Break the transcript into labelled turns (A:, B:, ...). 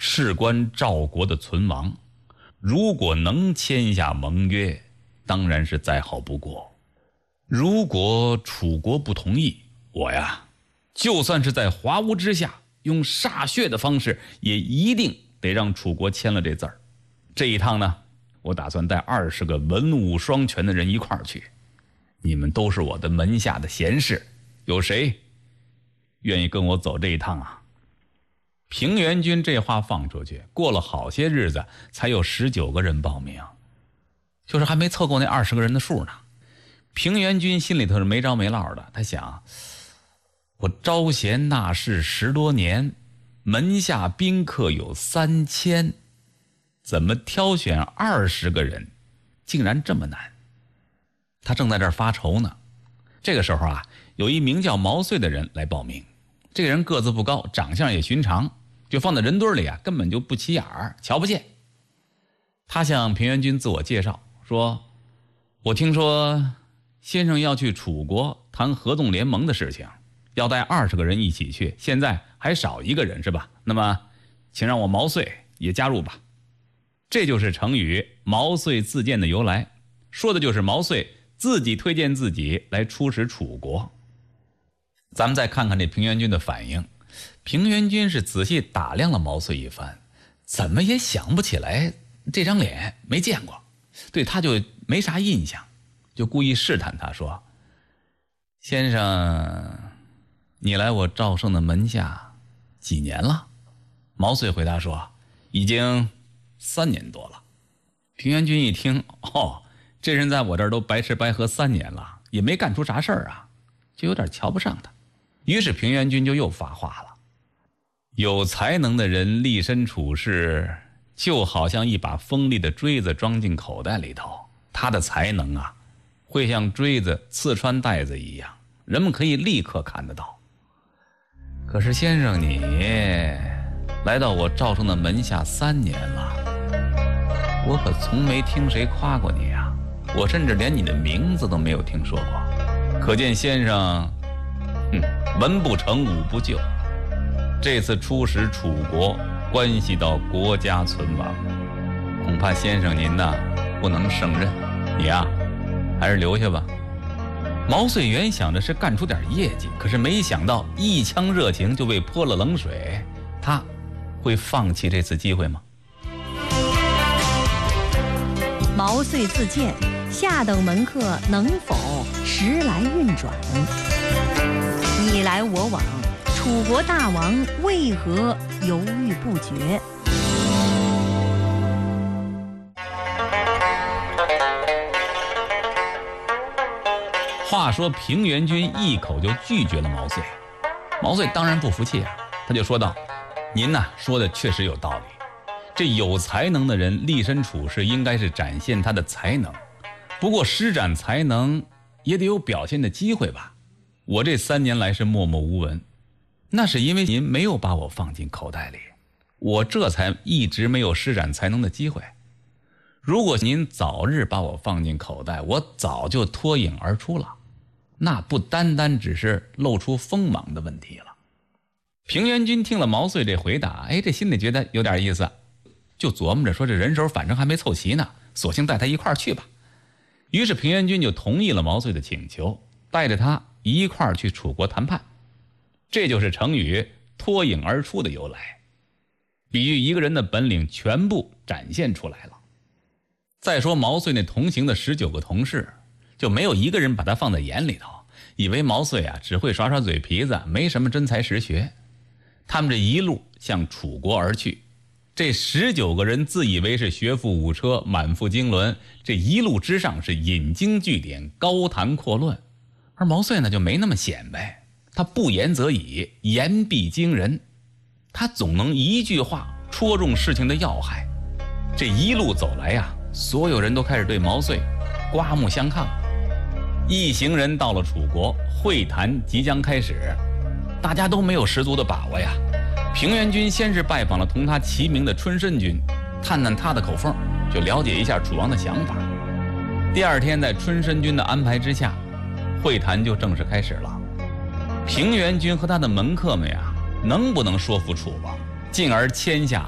A: 事关赵国的存亡，如果能签下盟约，当然是再好不过。如果楚国不同意，我呀，就算是在华屋之下用歃血的方式，也一定得让楚国签了这字儿。这一趟呢，我打算带20个文武双全的人一块儿去。你们都是我的门下的贤士，有谁愿意跟我走这一趟啊？平原君这话放出去，过了好些日子，才有19个人报名，就是还没凑够那20个人的数呢。平原君心里头是没着没落的，他想，我招贤纳士10多年，门下宾客有3000，怎么挑选20个人，竟然这么难？他正在这儿发愁呢。这个时候啊，有一名叫毛遂的人来报名。这个人个子不高，长相也寻常，就放在人堆里啊，根本就不起眼儿，瞧不见。他向平原君自我介绍说，我听说先生要去楚国谈合纵联盟的事情，要带20个人一起去，现在还少1个人是吧？那么请让我毛遂也加入吧。这就是成语毛遂自荐的由来，说的就是毛遂自己推荐自己来出使楚国。咱们再看看这平原君的反应。平原君是仔细打量了毛遂一番，怎么也想不起来这张脸，没见过，对他就没啥印象，就故意试探他说，先生，你来我赵胜的门下几年了？毛遂回答说，已经3年多了。平原君一听，这人在我这儿都白吃白喝3年了，也没干出啥事儿啊，就有点瞧不上他。于是平原君就又发话了，有才能的人立身处世，就好像一把锋利的锥子装进口袋里头，他的才能啊，会像锥子刺穿袋子一样，人们可以立刻看得到。可是先生，你来到我赵胜的门下3年了，我可从没听谁夸过你啊，我甚至连你的名字都没有听说过。可见先生文不成武不就，这次出使楚国关系到国家存亡，恐怕先生您呐不能胜任，你呀还是留下吧。毛遂原想着是干出点业绩，可是没想到一腔热情就被泼了冷水，他会放弃这次机会吗？
B: 毛遂自荐，下等门客能否时来运转？你来我往，楚国大王为何犹豫不决？
A: 话说平原君一口就拒绝了毛遂。毛遂当然不服气啊，他就说道，您呐说的确实有道理，这有才能的人立身处世应该是展现他的才能，不过施展才能也得有表现的机会吧。我这3年来是默默无闻，那是因为您没有把我放进口袋里，我这才一直没有施展才能的机会。如果您早日把我放进口袋，我早就脱颖而出了，那不单单只是露出锋芒的问题了。平原君听了毛遂这回答，这心里觉得有点意思，就琢磨着说，这人手反正还没凑齐呢，索性带他一块儿去吧。于是平原君就同意了毛遂的请求，带着他一块儿去楚国谈判。这就是成语脱颖而出的由来，比喻一个人的本领全部展现出来了。再说毛遂那同行的19个同事，就没有一个人把他放在眼里头，以为毛遂啊只会耍耍嘴皮子，没什么真才实学。他们这一路向楚国而去，这19个人自以为是学富五车，满腹经纶，这一路之上是引经据典，高谈阔论。而毛遂呢就没那么显摆，他不言则已，言必惊人，他总能一句话戳中事情的要害。这一路走来呀，所有人都开始对毛遂刮目相看。一行人到了楚国，会谈即将开始，大家都没有十足的把握呀。平原君先是拜访了同他齐名的春申君，探探他的口风，就了解一下楚王的想法。第2天在春申君的安排之下，会谈就正式开始了。平原君和他的门客们呀，能不能说服楚王，进而签下